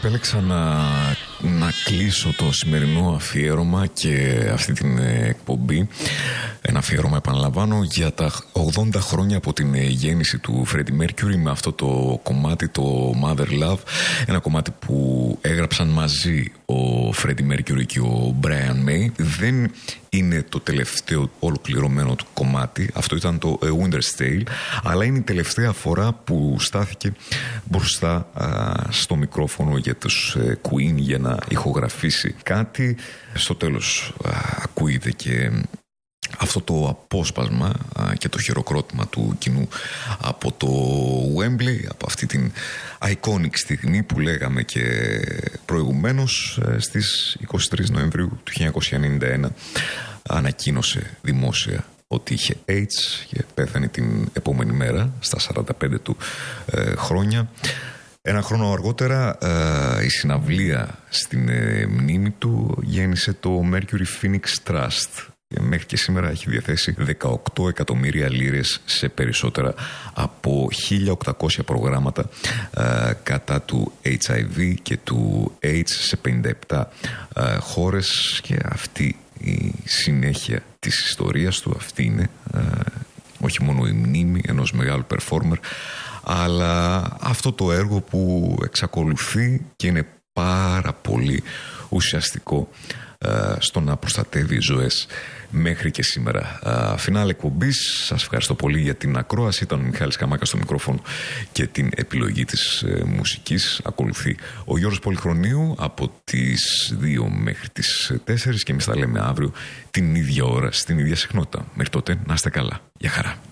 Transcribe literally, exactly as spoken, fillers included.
επέλεξα να, να κλείσω το σημερινό αφιέρωμα και αυτή την εκπομπή. Ένα αφιέρωμα, επαναλαμβάνω, για τα ογδόντα χρόνια από την γέννηση του Freddie Mercury, με αυτό το κομμάτι, το Mother Love. Ένα κομμάτι που έγραψαν μαζί ο Freddie Mercury και ο Brian May. Δεν είναι το τελευταίο ολοκληρωμένο του κομμάτι. Αυτό ήταν το A Winter's Tale, αλλά είναι η τελευταία φορά που στάθηκε μπροστά α, στο μικρόφωνο για τους ε, Queen για να ηχογραφήσει κάτι. Στο τέλος α, ακούγεται και αυτό το απόσπασμα α, και το χειροκρότημα του κοινού από το Wembley, από αυτή την iconic στιγμή που λέγαμε και προηγουμένως. Στις είκοσι τρεις Νοεμβρίου του χίλια εννιακόσια ενενήντα ένα ανακοίνωσε δημόσια ότι είχε AIDS και πέθανε την επόμενη μέρα στα σαράντα πέντε του ε, χρόνια. Ένα χρόνο αργότερα ε, η συναυλία στην ε, μνήμη του γέννησε το Mercury Phoenix Trust. Μέχρι και σήμερα έχει διαθέσει δεκαοκτώ εκατομμύρια λίρες σε περισσότερα από χίλια οκτακόσια προγράμματα ε, κατά του έιτς άι βι και του AIDS σε πενήντα επτά ε, χώρες, και αυτή η συνέχεια της ιστορίας του, αυτή είναι ε, όχι μόνο η μνήμη ενός μεγάλου performer, αλλά αυτό το έργο που εξακολουθεί και είναι πάρα πολύ ουσιαστικό στο να προστατεύει ζωές μέχρι και σήμερα. Φινάλε εκπομπής. Σας ευχαριστώ πολύ για την ακρόαση. Ήταν ο Μιχάλης Καμάκας στο μικρόφωνο και την επιλογή της ε, μουσικής. Ακολουθεί ο Γιώργος Πολυχρονίου από τις δύο μέχρι τις τέσσερις, και εμείς τα λέμε αύριο την ίδια ώρα, στην ίδια συχνότητα. Μέχρι τότε να είστε καλά. Γεια χαρά.